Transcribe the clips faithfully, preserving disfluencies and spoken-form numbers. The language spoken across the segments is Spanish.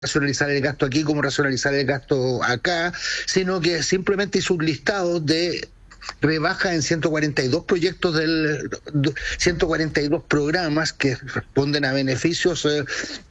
racionalizar el gasto aquí, cómo racionalizar el gasto acá, sino que simplemente hizo un listado de rebaja en ciento cuarenta y dos proyectos del ciento cuarenta y dos programas que responden a beneficios eh,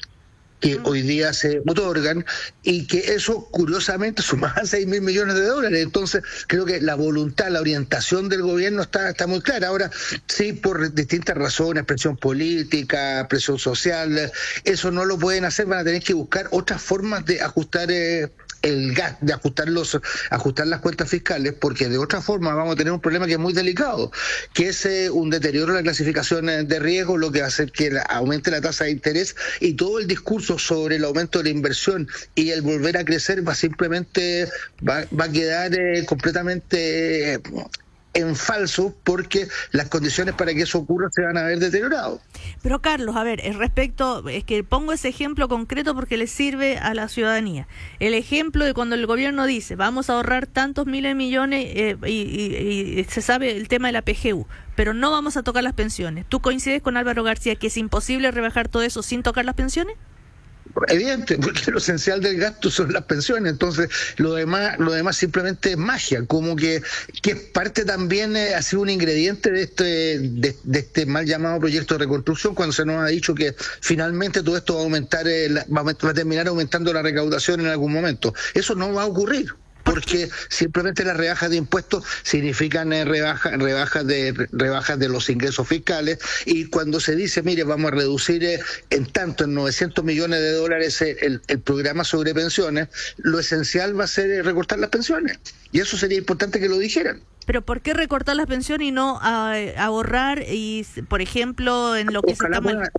que hoy día se otorgan, y que eso curiosamente sumaba seis mil millones de dólares. Entonces creo que la voluntad, la orientación del gobierno está, está muy clara. Ahora sí, por distintas razones, presión política, presión social, eso no lo pueden hacer, van a tener que buscar otras formas de ajustar eh, el gas, de ajustar los, ajustar las cuentas fiscales, porque de otra forma vamos a tener un problema que es muy delicado, que es eh, un deterioro de la clasificación de riesgo, lo que va a hacer que la, aumente la tasa de interés, y todo el discurso sobre el aumento de la inversión y el volver a crecer va simplemente va, va a quedar eh, completamente eh, en falso, porque las condiciones para que eso ocurra se van a ver deteriorado. Pero Carlos, a ver, respecto, es que pongo ese ejemplo concreto porque le sirve a la ciudadanía. El ejemplo de cuando el gobierno dice, vamos a ahorrar tantos miles de millones eh, y, y, y se sabe el tema de la P G U, pero no vamos a tocar las pensiones. ¿Tú coincides con Álvaro García que es imposible rebajar todo eso sin tocar las pensiones? Evidente, porque lo esencial del gasto son las pensiones, entonces lo demás lo demás simplemente es magia, como que, que es parte también, eh, ha sido un ingrediente de este de, de este mal llamado proyecto de reconstrucción, cuando se nos ha dicho que finalmente todo esto va a aumentar, eh, la, va, a, va a terminar aumentando la recaudación en algún momento. Eso no va a ocurrir, porque simplemente las rebajas de impuestos significan eh, rebaja, rebajas de rebajas de los ingresos fiscales, y cuando se dice, mire, vamos a reducir eh, en tanto, en novecientos millones de dólares eh, el, el programa sobre pensiones, lo esencial va a ser eh, recortar las pensiones, y eso sería importante que lo dijeran. Pero ¿por qué recortar las pensiones y no a, a ahorrar y, por ejemplo, en lo que Ojalá se está mal...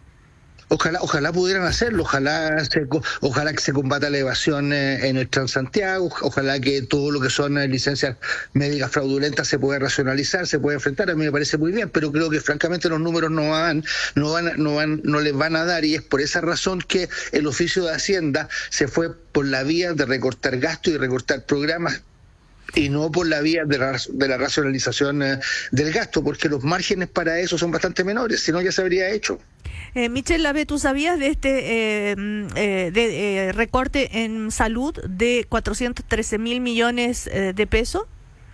Ojalá, ojalá pudieran hacerlo, ojalá se, ojalá que se combata la evasión eh, en el Transantiago, ojalá que todo lo que son eh, licencias médicas fraudulentas se pueda racionalizar, se pueda enfrentar. A mí me parece muy bien, pero creo que francamente los números no van, no van, no van, no les van a dar, y es por esa razón que el oficio de Hacienda se fue por la vía de recortar gastos y recortar programas, y no por la vía de la, de la racionalización eh, del gasto, porque los márgenes para eso son bastante menores, si no ya se habría hecho. Eh, Michelle Lave, ¿tú sabías de este eh, eh, de, eh, recorte en salud de cuatrocientos trece mil millones eh, de pesos?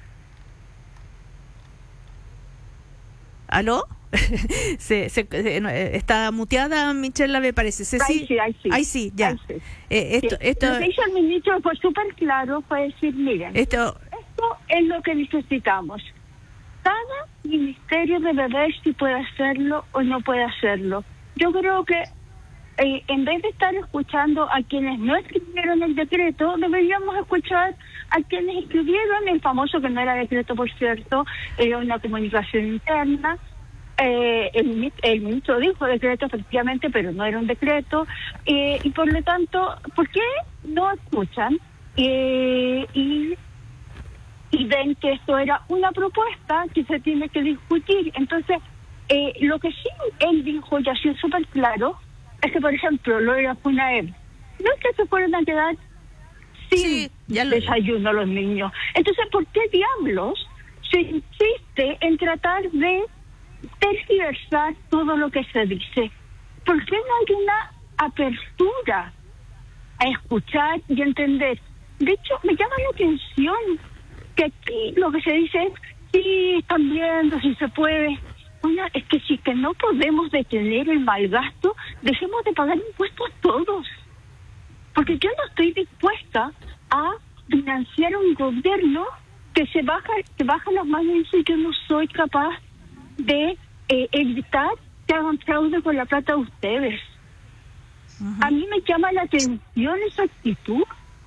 ¿Aló? se, se, eh, está muteada Michelle Lave, parece. ¿Sí? Ahí sí, ahí sí. Ahí sí, ya. Ahí sí. Eh, esto, sí. esto, lo que hizo el ministro fue súper claro, fue decir, miren, esto, esto es lo que necesitamos. Cada ministerio debe ver si puede hacerlo o no puede hacerlo. Yo creo que eh, en vez de estar escuchando a quienes no escribieron el decreto, deberíamos escuchar a quienes escribieron el famoso, que no era decreto, por cierto, era una comunicación interna. Eh, el, el ministro dijo decreto, efectivamente, pero no era un decreto, eh, y por lo tanto, ¿por qué no escuchan eh, y, y ven que esto era una propuesta que se tiene que discutir? Entonces, eh, lo que sí él dijo, y ha sido súper claro, es que, por ejemplo, lo de la FUNAER, no es que se fueran a quedar sin sí, ya lo... desayuno los niños. Entonces, ¿por qué diablos se insiste en tratar de tergiversar todo lo que se dice? ¿Por qué no hay una apertura a escuchar y entender? De hecho, me llama la atención que aquí lo que se dice es, sí, están viendo si se puede. Bueno, es que si que no podemos detener el mal gasto, dejemos de pagar impuestos todos. Porque yo no estoy dispuesta a financiar un gobierno que se baja, que baja las manos y dice, yo no soy capaz de eh, evitar que hagan fraude con la plata de ustedes. Uh-huh. A mí me llama la atención esa actitud.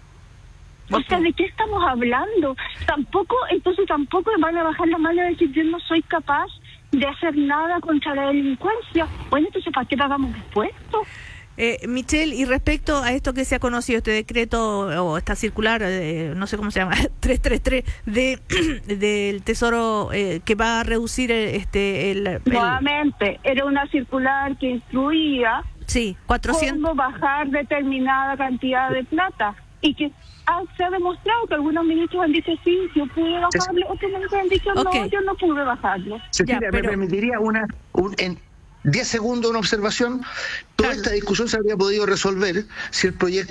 O okay. sea, ¿de qué estamos hablando? Tampoco, entonces tampoco van a bajar la mano y decir, yo no soy capaz de hacer nada contra la delincuencia. Bueno, entonces, ¿para qué pagamos impuestos? Eh, Michelle, y respecto a esto que se ha conocido, este decreto o esta circular, eh, no sé cómo se llama, trescientos treinta y tres de del Tesoro, eh, que va a reducir este el, el nuevamente era una circular que instruía sí, cuatrocientos cómo bajar determinada cantidad de plata, y que ah, se ha demostrado que algunos ministros han dicho sí, yo pude bajarlo, otros ministros han dicho okay. no, yo no pude bajarlo. Se ya, pero... me permitiría una un, en, diez segundos una observación. Toda Claro. esta discusión se habría podido resolver si el proyecto